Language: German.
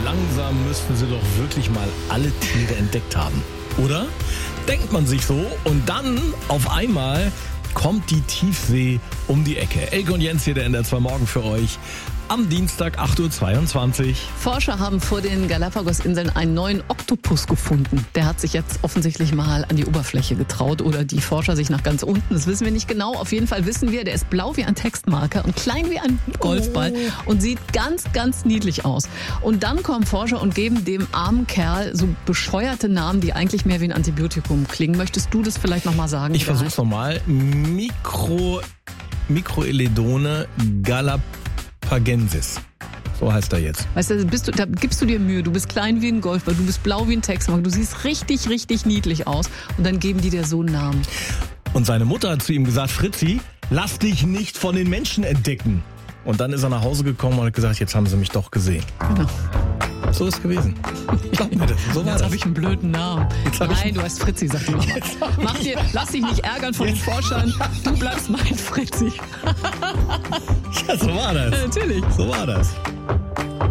langsam müssten sie doch wirklich mal alle Tiere entdeckt haben. Oder? Denkt man sich so und dann auf einmal kommt die Tiefsee um die Ecke. Elke und Jens hier, der NDR2 Morgen für euch. Am Dienstag 8.22 Uhr. Forscher haben vor den Galapagos-Inseln einen neuen Oktopus gefunden. Der hat sich jetzt offensichtlich mal an die Oberfläche getraut oder die Forscher sich nach ganz unten. Das wissen wir nicht genau. Auf jeden Fall wissen wir, der ist blau wie ein Textmarker und klein wie ein Golfball und sieht ganz, ganz niedlich aus. Und dann kommen Forscher und geben dem armen Kerl so bescheuerte Namen, die eigentlich mehr wie ein Antibiotikum klingen. Möchtest du das vielleicht nochmal sagen? Ich versuch's nochmal. Microeledone galapagensis. So heißt er jetzt. Weißt du, da gibst du dir Mühe. Du bist klein wie ein Golfball, du bist blau wie ein Textmarker, du siehst richtig, richtig niedlich aus. Und dann geben die dir so einen Namen. Und seine Mutter hat zu ihm gesagt, Fritzi, lass dich nicht von den Menschen entdecken. Und dann ist er nach Hause gekommen und hat gesagt, jetzt haben sie mich doch gesehen. Genau. So ist es gewesen. Glaub mir das. So war Jetzt das. habe ich einen blöden Namen. Nein, du heißt Fritzi, sagt die Mama. Lass dich nicht ärgern von den Forschern. Du bleibst mein Fritzi. Ja, so war das. Ja, natürlich. So war das.